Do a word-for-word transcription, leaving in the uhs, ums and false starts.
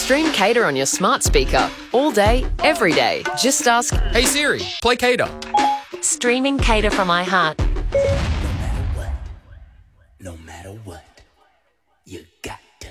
Stream Cater on your smart speaker all day, every day. Just ask, Hey Siri, play Cater. Streaming Cater from iHeart. No matter what, no matter what, you got